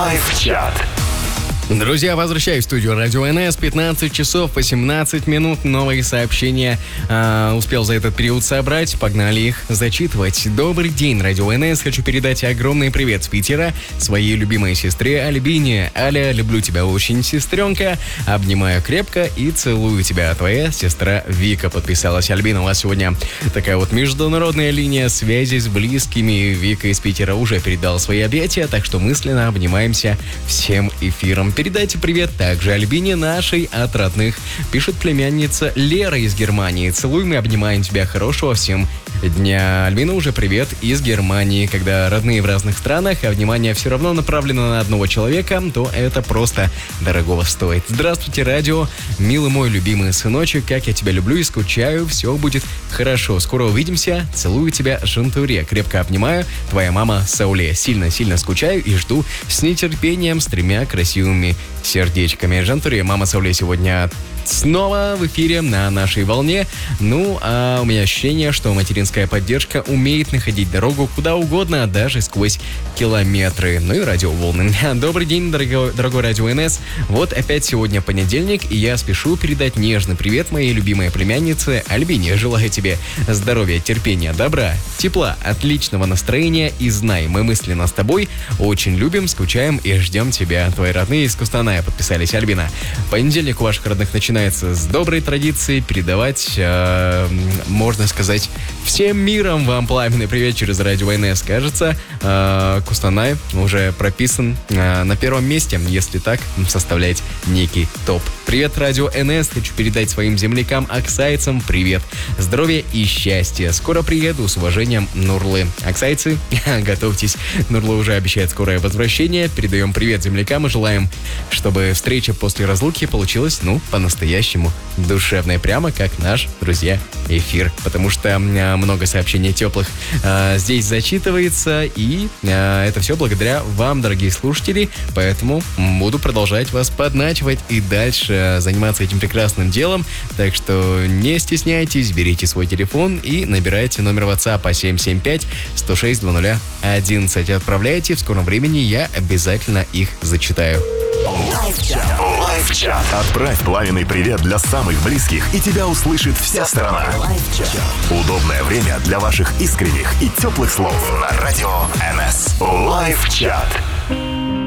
Лайв-чат. Друзья, возвращаюсь в студию Радио НС. 15 часов 18 минут. Новые сообщения успел за этот период собрать. Погнали их зачитывать. Добрый день, Радио НС. Хочу передать огромный привет с Питера своей любимой сестре Альбине. Аля, люблю тебя очень, сестренка. Обнимаю крепко и целую тебя. Твоя сестра Вика. Подписалась Альбина. У вас сегодня такая вот международная линия связи с близкими. Вика из Питера уже передала свои объятия, так что мысленно обнимаемся всем эфиром. Передайте привет также Альбине, нашей от родных. Пишет племянница Лера из Германии. Целуем и обнимаем тебя. Хорошего всем дня. Альбина, уже привет из Германии. Когда родные в разных странах, а внимание все равно направлено на одного человека, то это просто дорогого стоит. Здравствуйте, радио. Милый мой любимый сыночек, как я тебя люблю и скучаю. Все будет хорошо. Скоро увидимся. Целую тебя, Жантуре. Крепко обнимаю. Твоя мама Сауле. Сильно-сильно скучаю и жду с нетерпением, с 3 красивыми сердечками. Жантуре, мама Сауле сегодня снова в эфире на нашей волне. Ну, а у меня ощущение, что материнская поддержка умеет находить дорогу куда угодно, даже сквозь километры. Ну и радиоволны. Добрый день, дорогой Радио НС. Вот опять сегодня понедельник, и я спешу передать нежный привет моей любимой племяннице Альбине. Желаю тебе здоровья, терпения, добра, тепла, отличного настроения. И знай, мы мысленно с тобой очень любим, скучаем и ждем тебя. Твои родные из Кустаная подписались, Альбина. Понедельник у ваших родных начинается с доброй традиции передавать, можно сказать, всем миром вам пламенный привет через Радио НС. Кажется, Кустанай уже прописан на первом месте, если так составлять некий топ. Привет, Радио НС. Хочу передать своим землякам, аксайцам привет. Здоровья и счастья. Скоро приеду. С уважением, Нурлы. Аксайцы, готовьтесь. Нурлы уже обещает скорое возвращение. Передаем привет землякам и желаем, чтобы встреча после разлуки получилась, по-настоящему душевной. Прямо как наш, друзья, эфир. Потому что много сообщений теплых здесь зачитывается. И это все благодаря вам, дорогие слушатели. Поэтому буду продолжать вас подначивать и дальше заниматься этим прекрасным делом. Так что не стесняйтесь, берите свой телефон и набирайте номер WhatsApp 775-106-00-11. Отправляйте, в скором времени я обязательно их зачитаю. Лайв-чат. Отправь пламенный привет для самых близких, и тебя услышит вся страна. Удобное время для ваших искренних и теплых слов на Радио НС. Лайв-чат.